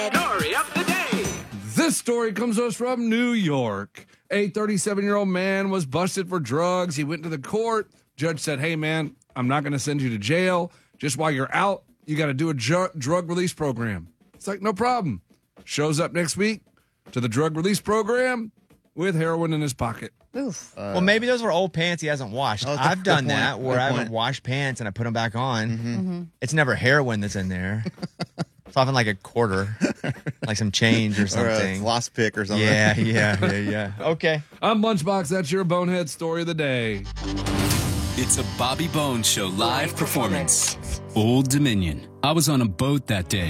Story of the day. This story comes to us from New York. A 37-year-old man was busted for drugs. He went to the court. Judge said, hey, man, I'm not going to send you to jail. Just while you're out, you got to do a drug release program. It's like, no problem. Shows up next week to the drug release program with heroin in his pocket. Oof. Well, maybe those were old pants he hasn't washed. Oh, I've done good that point. where Good I haven't point. washed pants and I put them back on. It's never heroin that's in there. It's often like a quarter, like some change or Or a something. lost pick or something. Yeah. Okay. I'm Lunchbox. That's your Bonehead Story of the Day. It's a Bobby Bones Show live performance. Old Dominion. I was on a boat that day.